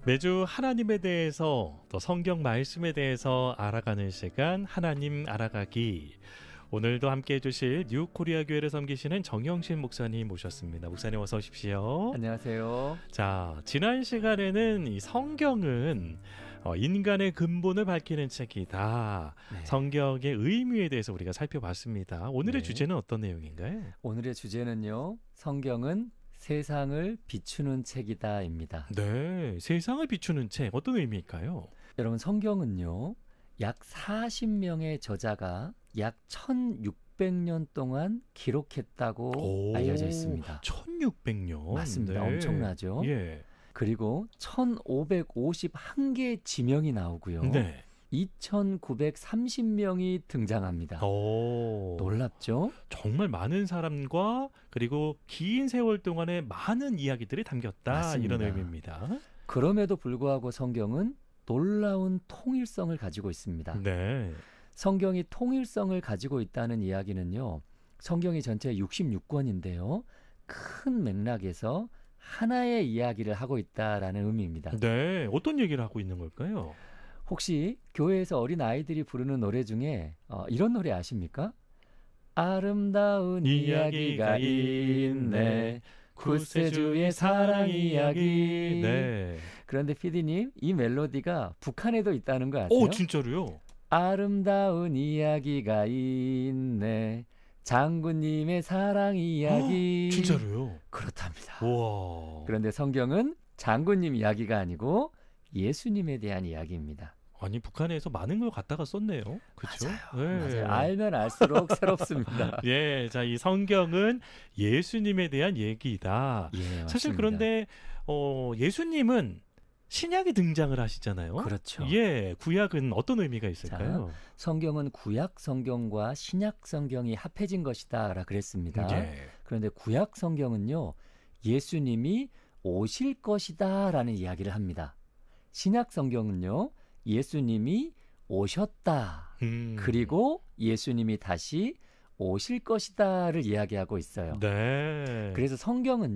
매주 하나님에 대해서 또 성경 말씀에 대해서 알아가는 시간 하나님 알아가기. 오늘도 함께해 주실 뉴코리아 교회를 섬기시는 정영신 목사님 모셨습니다. 목사님 어서 오십시오. 안녕하세요. 자, 지난 시간에는 이 성경은 인간의 근본을 밝히는 책이다. 네. 성경의 의미에 대해서 우리가 살펴봤습니다. 오늘의 네. 주제는 어떤 내용인가요? 오늘의 주제는요. 성경은 세상을 비추는 책이다입니다. 네, 세상을 비추는 책 어떤 의미일까요? 여러분 성경은요. 약 40명의 저자가 약 1600년 동안 기록했다고 알려져 있습니다. 1600년. 맞습니다. 네. 엄청나죠? 예. 그리고 1551개의 지명이 나오고요. 네. 2930명이 등장합니다. 놀랍죠? 정말 많은 사람과 그리고 긴 세월 동안에 많은 이야기들이 담겼다. 맞습니다. 이런 의미입니다. 그럼에도 불구하고 성경은 놀라운 통일성을 가지고 있습니다. 네. 성경이 통일성을 가지고 있다는 이야기는요. 성경이 전체 66권인데요. 큰 맥락에서 하나의 이야기를 하고 있다라는 의미입니다. 네. 어떤 얘기를 하고 있는 걸까요? 혹시 교회에서 어린 아이들이 부르는 노래 중에 이런 노래 아십니까? 아름다운 이야기가 있네. 구세주의 사랑 이야기. 네. 그런데 PD님, 이 멜로디가 북한에도 있다는 거 아세요? 오, 진짜로요? 아름다운 이야기가 있네. 장군님의 사랑 이야기. 진짜로요? 그렇답니다. 우와. 그런데 성경은 장군님 이야기가 아니고 예수님에 대한 이야기입니다. 아니, 북한에서 많은 걸 갖다가 썼네요. 그렇죠? 맞아요. 네. 맞아요. 알면 알수록 새롭습니다. 예, 자, 이 성경은 예수님에 대한 얘기다. 예, 사실 맞습니다. 그런데 예수님은 신약에 등장을 하시잖아요. 그렇죠. 예, 구약은 어떤 의미가 있을까요? 성경은 구약 성경과 신약 성경이 합해진 것이다라 그랬습니다. 예. 그런데 구약 성경은요. 예수님이 오실 것이다라는 이야기를 합니다. 신약 성경은요. 예수님이 오셨다. 그리고 예수님이 다시 오실 것이다를 이야기하고 있어요. 네. 그래서 성경은